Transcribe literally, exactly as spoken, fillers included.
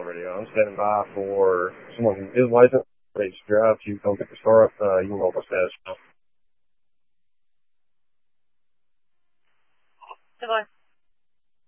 radio. I'm standing by for someone who is licensed, ready to drive to come pick the car up. Uh, you can roll the status now. Goodbye.